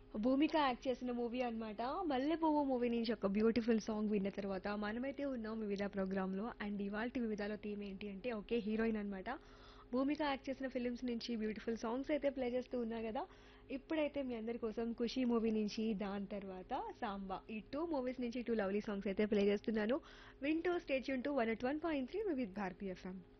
భూమిక act చేసిన movie అన్నమాట. 'మల్లెపువ్వు' movie నుంచి ఒక బ్యూటిఫుల్ సాంగ్ విన్న తర్వాత మనమైతే ఉన్నాం వివిధ ప్రోగ్రామ్‌లో. అండ్ ఇవాల్టి వివిధాలో థీమ్ ఏంటి అంటే ఒకే హీరోయిన్ అన్నమాట. భూమిక యాక్ట్ చేసిన ఫిల్మ్స్ నుంచి బ్యూటిఫుల్ సాంగ్స్ అయితే ప్లే చేస్తూ ఉన్నా కదా! ఇప్పుడైతే మీ అందరి కోసం 'ఖుషి' మూవీ నుంచి, దాని తర్వాత 'సాంబా' ఈ 2 మూవీస్ నుంచి 2 లవ్లీ సాంగ్స్ అయితే ప్లే చేస్తున్నాను. వింటూ stay tune to 101.3 Vividh Bharati FM.